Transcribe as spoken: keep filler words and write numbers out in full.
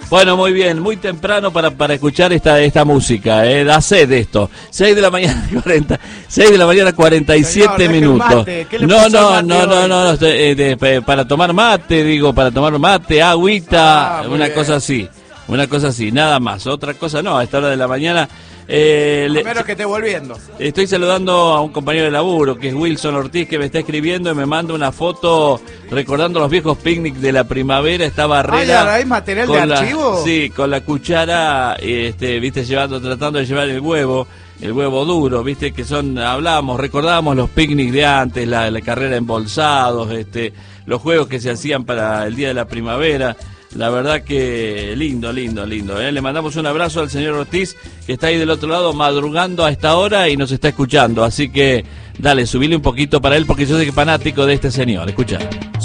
Bueno, muy bien, muy temprano para, para escuchar esta, esta música, eh, da sed esto. seis de la mañana, cuarenta, seis de la mañana, cuarenta y siete minutos. No, no, no, no, no, no, eh, de, para tomar mate, digo, para tomar mate, agüita, ah, una bien. cosa así, una cosa así, nada más. Otra cosa no, a esta hora de la mañana. Eh, Primero que esté volviendo. Estoy saludando a un compañero de laburo que es Wilson Ortiz, que me está escribiendo y me manda una foto recordando los viejos picnics de la primavera. Está Barrera. ¿Hay material de la, archivo? Sí, con la cuchara, este, viste, llevando, tratando de llevar el huevo, el huevo duro, viste, que son, hablábamos, recordábamos los picnics de antes, la, la carrera embolsados, este, los juegos que se hacían para el día de la primavera. La verdad que lindo, lindo, lindo. ¿eh? Le mandamos un abrazo al señor Ortiz, que está ahí del otro lado madrugando a esta hora y nos está escuchando. Así que dale, subile un poquito para él, porque yo soy fanático de este señor. Escucha.